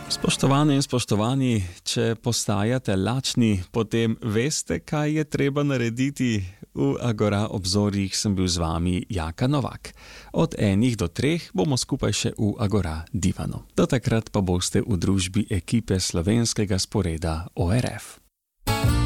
Spoštovane in spoštovani, če postajate lačni, potem veste, kaj je treba narediti. V Agora obzorjih sem bil z vami Jaka Novak. Od 1 do 3 bomo skupaj še v Agora divanu. Do takrat pa boste v družbi ekipe slovenskega sporeda ORF.